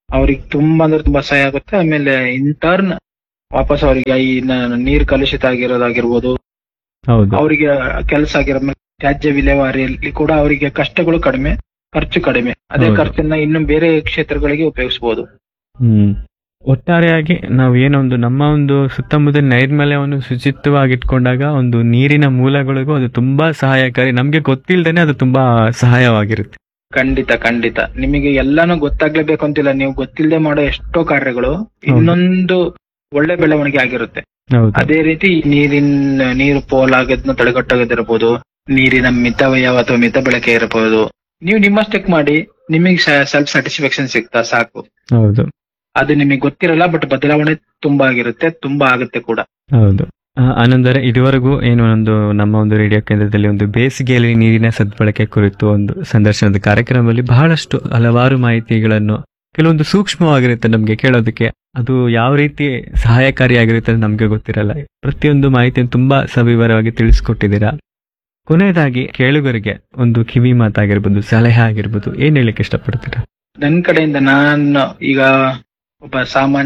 ಅವ್ರಿಗೆ ತುಂಬಾ ಅಂದ್ರೆ ತುಂಬಾ ಸಹಾಯ ಆಗುತ್ತೆ. ಆಮೇಲೆ ಇಂಟರ್ನ್ ವಾಪಸ್ ಅವರಿಗೆ ಈ ನೀರ್ ಕಲುಷಿತ ಆಗಿರೋದಾಗಿರ್ಬೋದು, ಹೌದು ಅವರಿಗೆ ಕೆಲಸ ಆಗಿರೋ ತ್ಯಾಜ್ಯ ವಿಲೇವಾರಿಯಲ್ಲಿ ಕೂಡ ಅವರಿಗೆ ಕಷ್ಟಗಳು ಕಡಿಮೆ, ಖರ್ಚು ಕಡಿಮೆ. ಅದೇ ಹೌದು. ಖರ್ಚನ್ನ ಇನ್ನು ಬೇರೆ ಕ್ಷೇತ್ರಗಳಿಗೆ ಉಪಯೋಗಿಸಬಹುದು. ಹ್ಮ್ ಒಟ್ಟಾರೆಯಾಗಿ ನಾವು ಏನೊಂದು ನಮ್ಮ ಒಂದು ಸುತ್ತಮುತ್ತಲ ನೈರ್ಮಲ್ಯವನ್ನು ಶುಚಿತ್ವವಾಗಿಟ್ಕೊಂಡಾಗ ಒಂದು ನೀರಿನ ಮೂಲಗಳಿಗೂ ಅದು ತುಂಬಾ ಸಹಾಯಕಾರಿ. ನಮ್ಗೆ ಗೊತ್ತಿಲ್ದೇನೆ ಅದು ತುಂಬಾ ಸಹಾಯವಾಗಿರುತ್ತೆ. ಖಂಡಿತ ಖಂಡಿತ. ನಿಮಗೆ ಎಲ್ಲಾನು ಗೊತ್ತಾಗ್ಲೇಬೇಕು ಅಂತಿಲ್ಲ. ನೀವು ಗೊತ್ತಿಲ್ಲದೆ ಮಾಡೋ ಎಷ್ಟೋ ಕಾರ್ಯಗಳು ಇನ್ನೊಂದು ಒಳ್ಳೆ ಬೆಳವಣಿಗೆ ಆಗಿರುತ್ತೆ. ಹೌದು ಅದೇ ರೀತಿ ನೀರು ಪೋಲಾಗೋದನ್ನ ತಡೆಗಟ್ಟೋದಿರ್ಬೋದು, ನೀರಿನ ಮಿತವ್ಯಯ ಅಥವಾ ಮಿತ ಬಳಕೆ ಇರಬಹುದು. ನೀವು ನಿಮ್ಮಷ್ಟಕ್ಕೆ ಮಾಡಿ, ನಿಮಗೆ ಸೆಲ್ಫ್ ಸ್ಯಾಟಿಸ್ಫ್ಯಾಕ್ಷನ್ ಸಿಗ್ತಾ ಸಾಕು. ಹೌದು ಅದು ನಿಮಗೆ ಗೊತ್ತಿರಲ್ಲ, ಬಟ್ ಬದಲಾವಣೆ ತುಂಬಾ ಆಗಿರುತ್ತೆ, ತುಂಬಾ ಆಗುತ್ತೆ ಕೂಡ. ಹೌದು ಆನಂದರೆ ಇದುವರೆಗೂ ಏನು ಒಂದು ನಮ್ಮ ಒಂದು ರೇಡಿಯೋ ಕೇಂದ್ರದಲ್ಲಿ ಒಂದು ಬೇಸಿಗೆಯಲ್ಲಿ ನೀರಿನ ಸದ್ಬಳಕೆ ಕುರಿತು ಒಂದು ಸಂದರ್ಶನದ ಕಾರ್ಯಕ್ರಮದಲ್ಲಿ ಬಹಳಷ್ಟು ಹಲವಾರು ಮಾಹಿತಿಗಳನ್ನು ಕೆಲವೊಂದು ಸೂಕ್ಷ್ಮವಾಗಿರುತ್ತೆ ನಮ್ಗೆ ಕೇಳೋದಕ್ಕೆ. ಅದು ಯಾವ ರೀತಿ ಸಹಾಯಕಾರಿಯಾಗಿರುತ್ತೆ ಅಂತ ನಮ್ಗೆ ಗೊತ್ತಿರಲ್ಲ. ಪ್ರತಿಯೊಂದು ಮಾಹಿತಿಯನ್ನು ತುಂಬಾ ಸವಿವರವಾಗಿ ತಿಳಿಸ್ಕೊಟ್ಟಿದ್ದೀರಾ. ಕೊನೆಯದಾಗಿ ಕೇಳುಗರಿಗೆ ಒಂದು ಕಿವಿ ಮಾತಾಗಿರ್ಬೋದು, ಸಲಹೆ ಆಗಿರ್ಬೋದು, ಏನ್ ಹೇಳಿಕ್ಕೆ ಇಷ್ಟಪಡ್ತೀರಾ? ನನ್ ಕಡೆಯಿಂದ ನಾನು ಈಗ ಒಬ್ಬ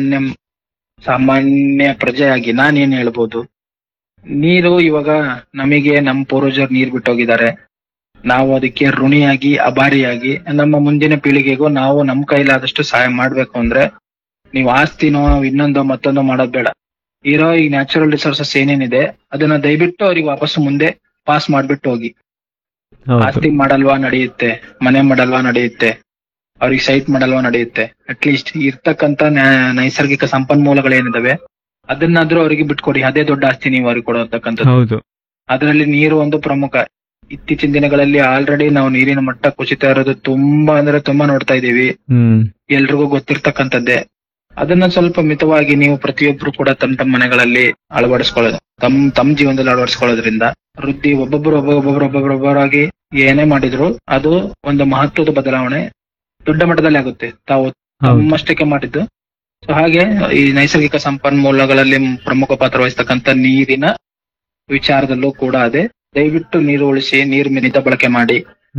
ಸಾಮಾನ್ಯ ಪ್ರಜೆಯಾಗಿ ನಾನೇನ್ ಹೇಳ್ಬೋದು, ನೀರು ಇವಾಗ ನಮಗೆ ನಮ್ಮ ಪೂರ್ವಜರು ನೀರ್ ಬಿಟ್ಟೋಗಿದ್ದಾರೆ. ನಾವು ಅದಕ್ಕೆ ಋಣಿಯಾಗಿ ಅಭಾರಿಯಾಗಿ ನಮ್ಮ ಮುಂದಿನ ಪೀಳಿಗೆಗೂ ನಾವು ನಮ್ ಕೈಲಾದಷ್ಟು ಸಹಾಯ ಮಾಡ್ಬೇಕು. ಅಂದ್ರೆ ನೀವು ಆಸ್ತಿನೋ ಇನ್ನೊಂದೋ ಮತ್ತೊಂದೋ ಮಾಡೋದ್ ಬೇಡ. ಇರೋ ಈ ನ್ಯಾಚುರಲ್ ರಿಸೋರ್ಸಸ್ ಏನೇನಿದೆ ಅದನ್ನ ದಯವಿಟ್ಟು ಅವ್ರಿಗೆ ವಾಪಸ್ ಮುಂದೆ ಪಾಸ್ ಮಾಡ್ಬಿಟ್ಟು ಹೋಗಿ. ಹೌದು ಆಸ್ತಿ ಮಾಡಲ್ವಾ ನಡೆಯುತ್ತೆ, ಮನೆ ಮಾಡಲ್ವಾ ನಡೆಯುತ್ತೆ, ಅವ್ರಿಗೆ ಸೈಟ್ ಮಾಡಲ್ವಾ ನಡೆಯುತ್ತೆ. ಅಟ್ಲೀಸ್ಟ್ ಇರ್ತಕ್ಕಂತ ನೈಸರ್ಗಿಕ ಸಂಪನ್ಮೂಲಗಳೇನಿದಾವೆ ಅದನ್ನಾದ್ರೂ ಅವರಿಗೆ ಬಿಟ್ಕೊಡಿ. ಅದೇ ದೊಡ್ಡ ಆಸ್ತಿ ನೀವು ಅವ್ರಿಗೆ ಕೊಡತಕ್ಕಂಥದ್ದು. ಹೌದು ಅದರಲ್ಲಿ ನೀರು ಒಂದು ಪ್ರಮುಖ. ಇತ್ತೀಚಿನ ದಿನಗಳಲ್ಲಿ ಆಲ್ರೆಡಿ ನಾವು ನೀರಿನ ಮಟ್ಟ ಕುಸಿತ ಇರೋದು ತುಂಬಾ ಅಂದ್ರೆ ತುಂಬಾ ನೋಡ್ತಾ ಇದೀವಿ. ಎಲ್ರಿಗೂ ಗೊತ್ತಿರ್ತಕ್ಕಂಥದ್ದೇ. ಅದನ್ನ ಸ್ವಲ್ಪ ಮಿತವಾಗಿ ನೀವು ಪ್ರತಿಯೊಬ್ರು ಕೂಡ ತಮ್ಮ ಮನೆಗಳಲ್ಲಿ ಅಳವಡಿಸ್ಕೊಳ್ಳೋದು, ತಮ್ಮ ಜೀವನದಲ್ಲಿ ಅಳವಡಿಸ್ಕೊಳ್ಳೋದ್ರಿಂದ ವೃದ್ಧಿ ಒಬ್ಬೊಬ್ಬರಾಗಿ ಏನೇ ಮಾಡಿದ್ರು ಅದು ಒಂದು ಮಹತ್ವದ ಬದಲಾವಣೆ ದೊಡ್ಡ ಮಟ್ಟದಲ್ಲಿ ಆಗುತ್ತೆ. ತಾವು ತಮ್ಮಷ್ಟಕ್ಕೆ ಮಾಡಿದ್ದು. ಸೊ ಹಾಗೆ ಈ ನೈಸರ್ಗಿಕ ಸಂಪನ್ಮೂಲಗಳಲ್ಲಿ ಪ್ರಮುಖ ಪಾತ್ರ ವಹಿಸ್ತಕ್ಕಂಥ ನೀರಿನ ವಿಚಾರದಲ್ಲೂ ಕೂಡ ಅದೇ. ದಯವಿಟ್ಟು ನೀರು ಉಳಿಸಿ, ನೀರು ಮಿತ ಬಳಕೆ ಮಾಡಿ.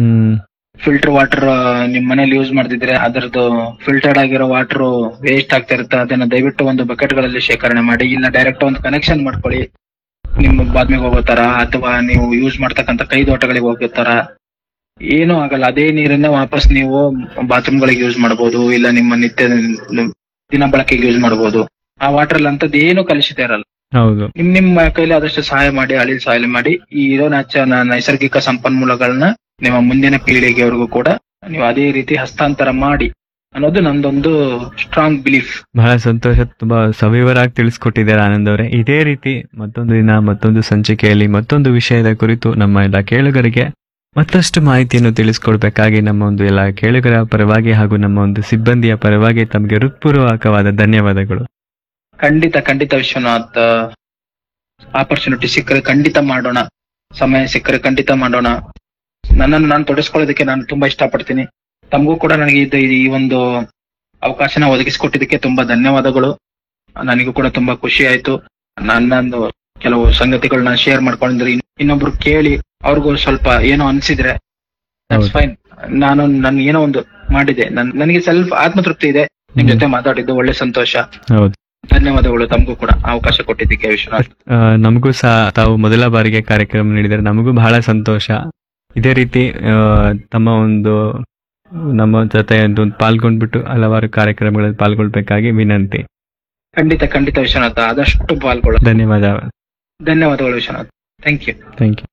ಫಿಲ್ಟರ್ ವಾಟರ್ ನಿಮ್ ಮನೇಲಿ ಯೂಸ್ ಮಾಡ್ತಿದ್ರೆ ಅದರದ್ದು ಫಿಲ್ಟರ್ಡ್ ಆಗಿರೋ ವಾಟರ್ ವೇಸ್ಟ್ ಆಗ್ತಾ ಇರುತ್ತೆ. ಅದನ್ನ ದಯವಿಟ್ಟು ಒಂದು ಬಕೆಟ್ ಗಳಲ್ಲಿ ಶೇಖರಣೆ ಮಾಡಿ, ಇಲ್ಲ ಡೈರೆಕ್ಟ್ ಒಂದು ಕನೆಕ್ಷನ್ ಮಾಡ್ಕೊಳ್ಳಿ. ನಿಮ್ಮ ಬಾತ್ಮಿಗೆ ಹೋಗೋ ತರ ಅಥವಾ ನೀವು ಯೂಸ್ ಮಾಡ್ತಕ್ಕಂಥ ಕೈದೋಟಗಳಿಗೆ ಹೋಗೋ ತರ ಏನೂ ಆಗಲ್ಲ. ಅದೇ ನೀರನ್ನ ವಾಪಸ್ ನೀವು ಬಾತ್ರೂಮ್ ಗಳಿಗೆ ಯೂಸ್ ಮಾಡಬಹುದು, ಇಲ್ಲ ನಿಮ್ಮ ನಿತ್ಯ ದಿನ ಬಳಕೆಗೆ ಯೂಸ್ ಮಾಡಬಹುದು. ಆ ವಾಟರ್ ಅಲ್ಲಿ ಅಂತದ್ದು ಏನು ಕಲುಷಿತ ಇರಲ್ಲ. ಹೌದು ನಿಮ್ಮ ಕೈಲಿ ಆದಷ್ಟು ಸಹಾಯ ಮಾಡಿ, ಸಹಾಯ ಮಾಡಿ. ಈ ಇರೋ ನೈಸರ್ಗಿಕ ಸಂಪನ್ಮೂಲಗಳನ್ನ ನಿಮ್ಮ ಮುಂದಿನ ಪೀಳಿಗೆವರೆಗೂ ಕೂಡ ನೀವು ಅದೇ ರೀತಿ ಹಸ್ತಾಂತರ ಮಾಡಿ ಅನ್ನೋದು ನಂದೊಂದು ಸ್ಟ್ರಾಂಗ್ ಬಿಲೀಫ್. ಬಹಳ ಸಂತೋಷ. ತುಂಬಾ ಸವಿವರಾಗಿ ತಿಳಿಸ್ಕೊಟ್ಟಿದ್ದಾರೆ ಆನಂದ್ ಅವರೇ. ಇದೇ ರೀತಿ ಮತ್ತೊಂದು ದಿನ ಮತ್ತೊಂದು ಸಂಚಿಕೆಯಲ್ಲಿ ಮತ್ತೊಂದು ವಿಷಯದ ಕುರಿತು ನಮ್ಮ ಎಲ್ಲ ಕೇಳುಗರಿಗೆ ಮತ್ತಷ್ಟು ಮಾಹಿತಿಯನ್ನು ತಿಳಿಸ್ಕೊಡ್ಬೇಕಾಗಿ ನಮ್ಮ ಒಂದು ಎಲ್ಲ ಕೇಳುಗರ ಪರವಾಗಿ ಹಾಗೂ ನಮ್ಮ ಒಂದು ಸಿಬ್ಬಂದಿಯ ಪರವಾಗಿ ತಮಗೆ ಹೃತ್ಪೂರ್ವಕವಾದ ಧನ್ಯವಾದಗಳು. ಖಂಡಿತ ವಿಶ್ವನಾಥ್. ಆಪರ್ಚುನಿಟಿ ಸಿಕ್ಕರೆ ಖಂಡಿತ ಮಾಡೋಣ, ಸಮಯ ಸಿಕ್ಕರೆ ಖಂಡಿತ ಮಾಡೋಣ. ನನ್ನನ್ನು ನಾನು ತೊಡಸ್ಕೊಳ್ಳೋದಕ್ಕೆ ನಾನು ತುಂಬಾ ಇಷ್ಟಪಡ್ತೀನಿ. ತಮಗೂ ಕೂಡ ನನಗೆ ಈ ಒಂದು ಅವಕಾಶನ ಒದಗಿಸಿಕೊಟ್ಟಿದ್ದಕ್ಕೆ ತುಂಬಾ ಧನ್ಯವಾದಗಳು. ನನಗೂ ಕೂಡ ತುಂಬಾ ಖುಷಿ ಆಯ್ತು. ನನ್ನೊಂದು ಕೆಲವು ಸಂಗತಿಗಳನ್ನ ಶೇರ್ ಮಾಡ್ಕೊಂಡಿದ್ರೆ ಇನ್ನೊಬ್ರು ಕೇಳಿ ಅವ್ರಿಗೂ ಸ್ವಲ್ಪ ಏನೋ ಅನ್ಸಿದ್ರೆ ದಟ್ಸ್ ಫೈನ್. ನಾನು ಏನೋ ಒಂದು ಮಾಡಿದೆ, ನನಗೆ ಸೆಲ್ಫ್ ಆತ್ಮತೃಪ್ತಿ ಇದೆ. ನಿಮ್ ಜೊತೆ ಮಾತಾಡಿದ್ದು ಒಳ್ಳೆ ಸಂತೋಷ. ಹೌದು, ಧನ್ಯವಾದಗಳು. ತಮಗೂ ಕೂಡ ಅವಕಾಶ ಕೊಟ್ಟಿದ್ದಕ್ಕೆ ವಿಶ್ವನಾಥ್. ನಮಗೂ ಸಹ ತಾವು ಮೊದಲ ಬಾರಿಗೆ ಕಾರ್ಯಕ್ರಮ ನೀಡಿದರೆ ನಮಗೂ ಬಹಳ ಸಂತೋಷ. ಇದೇ ರೀತಿ ತಮ್ಮ ಒಂದು ನಮ್ಮ ಜೊತೆ ಪಾಲ್ಗೊಂಡ್ಬಿಟ್ಟು ಹಲವಾರು ಕಾರ್ಯಕ್ರಮಗಳಲ್ಲಿ ಪಾಲ್ಗೊಳ್ಬೇಕಾಗಿ ವಿನಂತಿ. ಖಂಡಿತ ವಿಶ್ವನಾಥ, ಆದಷ್ಟು ಪಾಲ್ಗೊಳ್ಳ. ಧನ್ಯವಾದಗಳು ವಿಶ್ವನಾಥ್. Thank you.